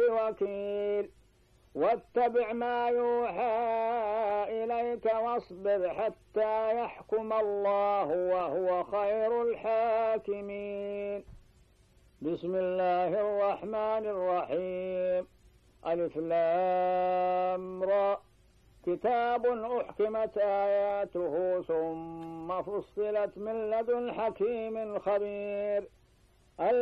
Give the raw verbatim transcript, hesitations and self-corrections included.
بوكيل واتبع ما يوحى إليك واصبر حتى يحكم الله وهو خير الحاكمين. بسم الله الرحمن الرحيم. ألف لام را كتاب أحكمت آياته ثم فصلت من لدن حكيم خبير.